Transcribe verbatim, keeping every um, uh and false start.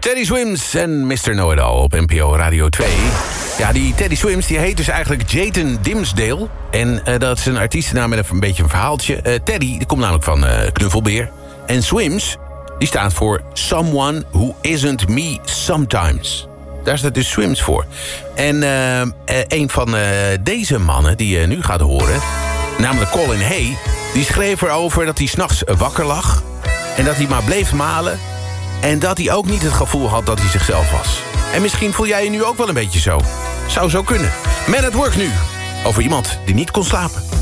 Teddy Swims en mister Know-It-All op N P O Radio twee. Ja, die Teddy Swims die heet dus eigenlijk Jaden Dimsdale. En uh, dat is een artiestennaam met een beetje een verhaaltje. Uh, Teddy, die komt namelijk van uh, Knuffelbeer. En Swims, die staat voor Someone Who Isn't Me Sometimes. Daar staat dus Swims voor. En uh, uh, een van uh, deze mannen die je nu gaat horen, namelijk Colin Hay, die schreef erover dat hij 's nachts wakker lag en dat hij maar bleef malen en dat hij ook niet het gevoel had dat hij zichzelf was. En misschien voel jij je nu ook wel een beetje zo. Zou zo kunnen. Man at Work nu. Over iemand die niet kon slapen.